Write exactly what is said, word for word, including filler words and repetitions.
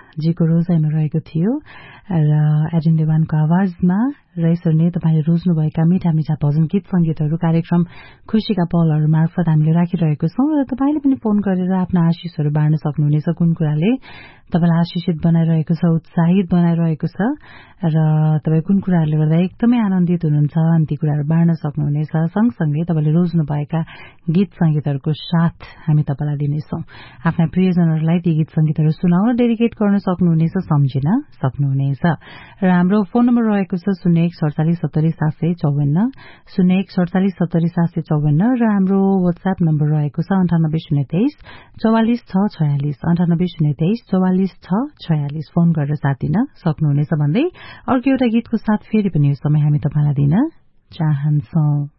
जीको रोजाइमा रहेको थियो र एडन देवानको आवाजमा र यसरी नै तपाईँले रोज्नुभएका मिठा मिठा भजन गीत संगीतहरू कार्यक्रम खुशीका पलहरू मार्फत हामीले राखिरहेको छौं र तपाईँले पनि फोन गरेर आफ्ना आशिषहरू बाँड्न सक्नुहुनेछ। कुन कुराले तपाईँलाई आशिषित बनाइरहेको छ, उत्साहित बनाइरहेको छ र तपाईँ कुन कुराहरूले गर्दा एकदमै आनन्दित हुनुहुन्छ अनि ती कुराहरू बाँड्न सक्नुहुनेछ। सँगसँगै तपाईँले रोज्नुभएका गीत संगीतहरूको साथ हामी तपाईँलाई दिनेछौं। आफ्ना प्रियजनहरूलाई ती गीत संगीतहरू सुनाउन डेडिकेट गर्न सक्नुहुनेछ, सम्झिन सक्नुहुनेछ। र हाम्रो फोन नम्बर रहेको छ शून्य एक सडचालिस सत्तरी सात सय चौवन्न शून्य एक सडचालिस सत्तरी सात सय चौवन्न र हाम्रो वाट्सएप नम्बर रहेको छ अन्ठानब्बे शून्य तेइस चौवालिस छ छयालिस अन्ठानब्बे शून्य तेइस चौवालिस छ छयालिस फोन गरेर साथ दिन सक्नुहुनेछ भन्दै अर्को एउटा गीतको साथ फेरि पनि यो समय हामी तपाईँलाई दिन चाहन्छौं।